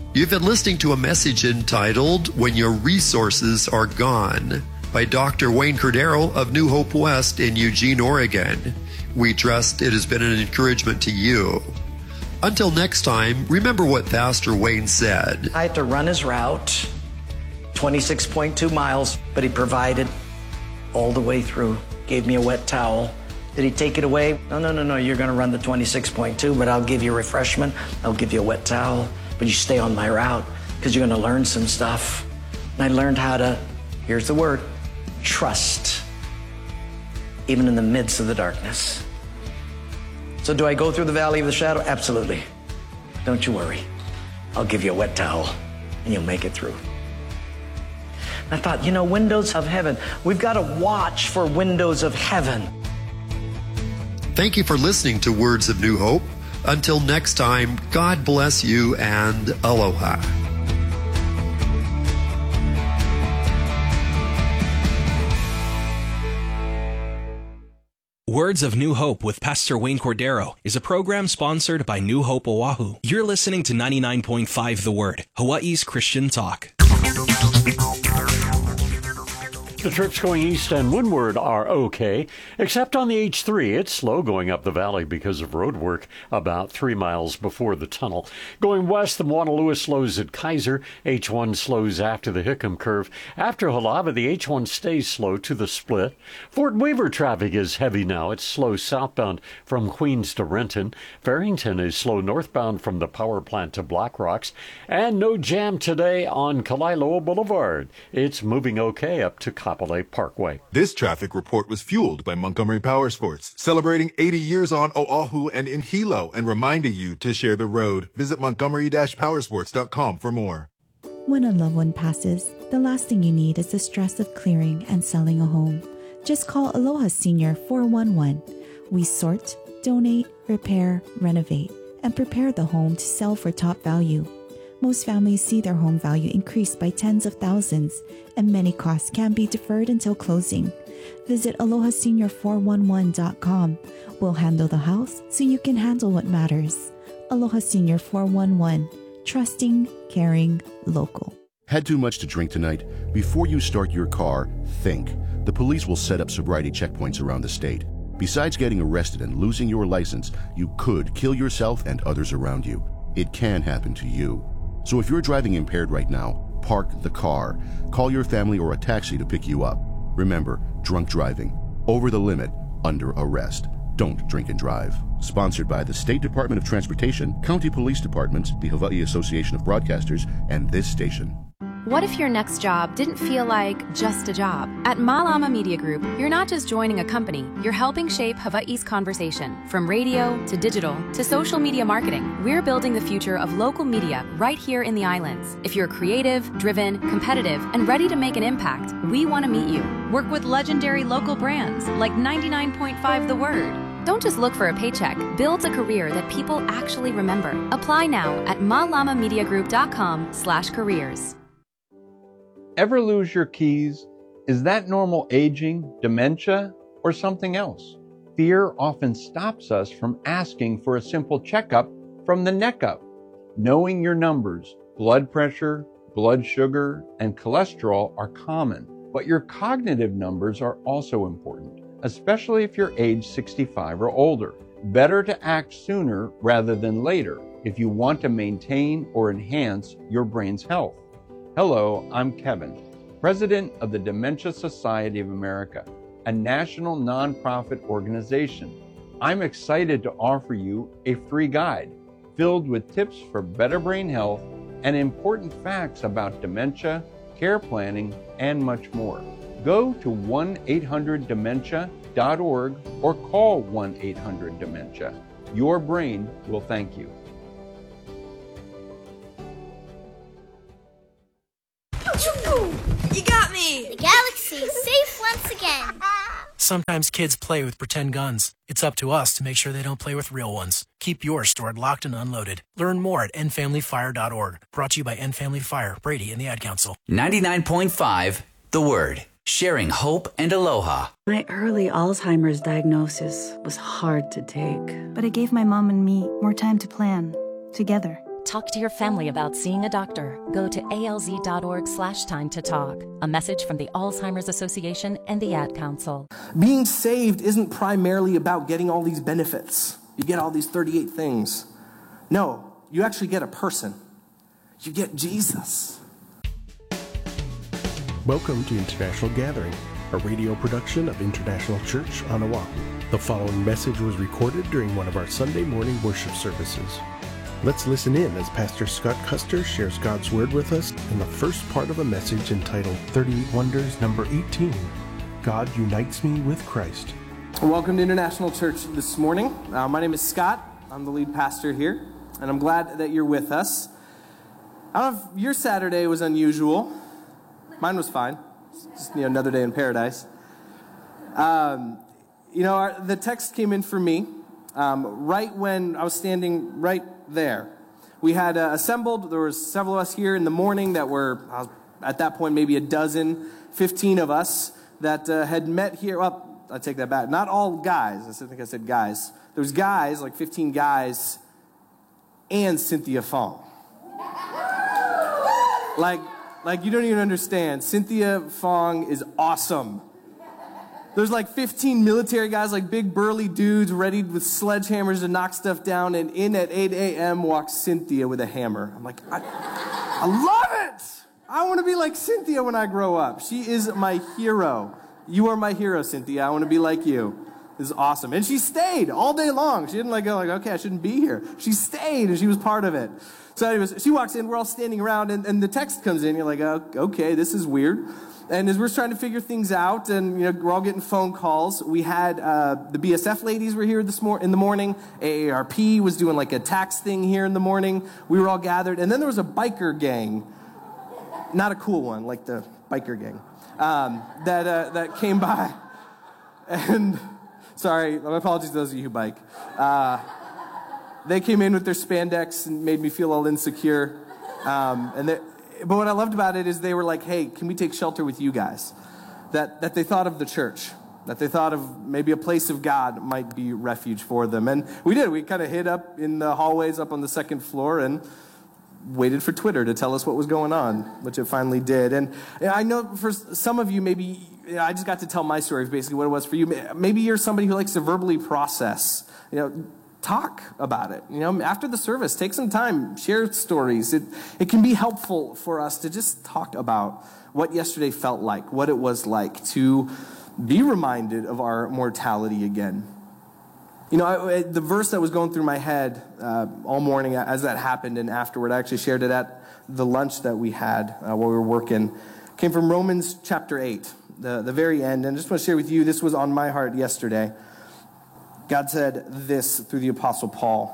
You've been listening to a message entitled When Your Resources Are Gone by Dr. Wayne Cordero of New Hope West in Eugene, Oregon. We trust it has been an encouragement to you. Until next time, remember what Pastor Wayne said. I had to run his route, 26.2 miles, but he provided all the way through, gave me a wet towel. Did he take it away? No, you're going to run the 26.2, but I'll give you refreshment. I'll give you a wet towel, but you stay on my route because you're going to learn some stuff. And I learned how to, here's the word, trust, even in the midst of the darkness. So do I go through the valley of the shadow? Absolutely. Don't you worry. I'll give you a wet towel and you'll make it through. And I thought, windows of heaven. We've got to watch for windows of heaven. Thank you for listening to Words of New Hope. Until next time, God bless you and aloha. Words of New Hope with Pastor Wayne Cordero is a program sponsored by New Hope Oahu. You're listening to 99.5 The Word, Hawaii's Christian talk. The trips going east and windward are okay, except on the H3. It's slow going up the valley because of road work about 3 miles before the tunnel. Going west, the Moanalua slows at Kaiser. H1 slows after the Hickam curve. After Halava, the H1 stays slow to the split. Fort Weaver traffic is heavy now. It's slow southbound from Queens to Renton. Farrington is slow northbound from the power plant to Black Rocks. And no jam today on Kalaeloa Boulevard. It's moving okay up to Kapolei Parkway. This traffic report was fueled by Montgomery Power Sports, celebrating 80 years on Oahu and in Hilo, and reminding you to share the road. Visit montgomery-powersports.com for more. When a loved one passes, the last thing you need is the stress of clearing and selling a home. Just call Aloha Senior 411. We sort, donate, repair, renovate, and prepare the home to sell for top value. Most families see their home value increase by tens of thousands, and many costs can be deferred until closing. Visit AlohaSenior411.com. We'll handle the house so you can handle what matters. Aloha Senior 411. Trusting, caring, local. Had too much to drink tonight? Before you start your car, think. The police will set up sobriety checkpoints around the state. Besides getting arrested and losing your license, you could kill yourself and others around you. It can happen to you. So if you're driving impaired right now, park the car. Call your family or a taxi to pick you up. Remember, drunk driving, over the limit, under arrest. Don't drink and drive. Sponsored by the State Department of Transportation, County Police Departments, the Hawaii Association of Broadcasters, and this station. What if your next job didn't feel like just a job? At Malama Media Group, you're not just joining a company, you're helping shape Hawaii's conversation. From radio to digital to social media marketing, we're building the future of local media right here in the islands. If you're creative, driven, competitive, and ready to make an impact, we want to meet you. Work with legendary local brands like 99.5 The Word. Don't just look for a paycheck. Build a career that people actually remember. Apply now at malamamediagroup.com/careers. Ever lose your keys? Is that normal aging, dementia, or something else? Fear often stops us from asking for a simple checkup from the neck up. Knowing your numbers, blood pressure, blood sugar, and cholesterol are common, but your cognitive numbers are also important, especially if you're age 65 or older. Better to act sooner rather than later if you want to maintain or enhance your brain's health. Hello, I'm Kevin, President of the Dementia Society of America, a national nonprofit organization. I'm excited to offer you a free guide filled with tips for better brain health and important facts about dementia, care planning, and much more. Go to 1-800-DEMENTIA.org or call 1-800-DEMENTIA. Your brain will thank you. You got me! The galaxy's safe once again. Sometimes kids play with pretend guns. It's up to us to make sure they don't play with real ones. Keep yours stored locked and unloaded. Learn more at endfamilyfire.org. Brought to you by End Family Fire, Brady, and the Ad Council. 99.5 The Word. Sharing hope and aloha. My early Alzheimer's diagnosis was hard to take, but it gave my mom and me more time to plan together. Talk to your family about seeing a doctor. Go to alz.org/time to talk. A message from the Alzheimer's Association and the Ad Council. Being saved isn't primarily about getting all these benefits. You get all these 38 things. No, you actually get a person. You get Jesus. Welcome to International Gathering, a radio production of International Church on Oahu. The following message was recorded during one of our Sunday morning worship services. Let's listen in as Pastor Scott Custer shares God's Word with us in the first part of a message entitled 38 Wonders, number 18, God Unites Me with Christ. Welcome to International Church this morning. My name is Scott. I'm the lead pastor here, and I'm glad that you're with us. I don't know if your Saturday was unusual. Mine was fine. Just another day in paradise. The text came in for me right when I was standing right there. We had assembled. There was several of us here in the morning that were, at that point, maybe 15 of us that had met here. Well, I take that back. Not all guys. I think I said guys. There was guys, like 15 guys, and Cynthia Fong. Like you don't even understand. Cynthia Fong is awesome. There's like 15 military guys, like big burly dudes ready with sledgehammers to knock stuff down, and in at 8 a.m. walks Cynthia with a hammer. I'm like, I love it! I want to be like Cynthia when I grow up. She is my hero. You are my hero, Cynthia. I want to be like you. This is awesome. And she stayed all day long. She didn't go okay, I shouldn't be here. She stayed, and she was part of it. So anyways, she walks in, we're all standing around, and the text comes in. You're like, oh, okay, this is weird. And as we're trying to figure things out, and we're all getting phone calls, we had the BSF ladies were here in the morning. AARP was doing like a tax thing here in the morning. We were all gathered. And then there was a biker gang, not a cool one, like the biker gang, that came by. And sorry, my apologies to those of you who bike. They came in with their spandex and made me feel all insecure. But what I loved about it is they were like, hey, can we take shelter with you guys? That they thought of the church, that they thought of maybe a place of God might be refuge for them. And we did. We kind of hid up in the hallways up on the second floor and waited for Twitter to tell us what was going on, which it finally did. And I know for some of you, maybe I just got to tell my story of basically what it was for you. Maybe you're somebody who likes to verbally process, talk about it. After the service, take some time, share stories. It can be helpful for us to just talk about what yesterday felt like, what it was like to be reminded of our mortality again. The verse that was going through my head all morning as that happened and afterward, I actually shared it at the lunch that we had while we were working, came from Romans chapter 8, the very end. And I just want to share with you, this was on my heart yesterday. God said this through the Apostle Paul.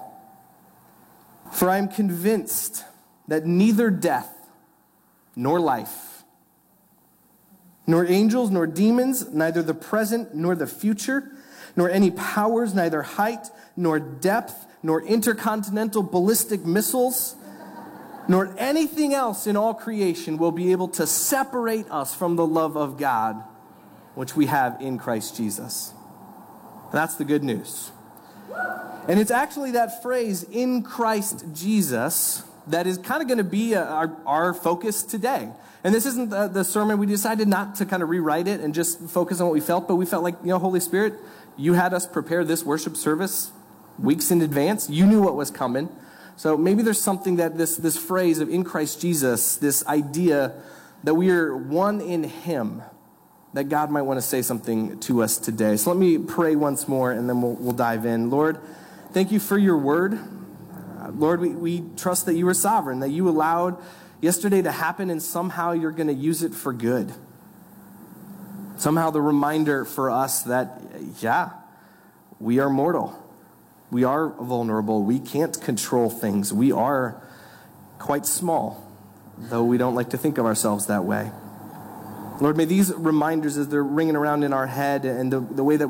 For I am convinced that neither death, nor life, nor angels, nor demons, neither the present nor the future, nor any powers, neither height, nor depth, nor intercontinental ballistic missiles, nor anything else in all creation will be able to separate us from the love of God, which we have in Christ Jesus. That's the good news. And it's actually that phrase, in Christ Jesus, that is kind of going to be our focus today. And this isn't the sermon. We decided not to kind of rewrite it and just focus on what we felt, but we felt like, Holy Spirit, you had us prepare this worship service weeks in advance. You knew what was coming. So maybe there's something that this phrase of in Christ Jesus, this idea that we are one in Him, that God might want to say something to us today. So let me pray once more, and then we'll dive in. Lord, thank you for your word. Lord, we trust that you are sovereign, that you allowed yesterday to happen, and somehow you're going to use it for good. Somehow the reminder for us that, we are mortal. We are vulnerable. We can't control things. We are quite small, though we don't like to think of ourselves that way. Lord, may these reminders as they're ringing around in our head and the way that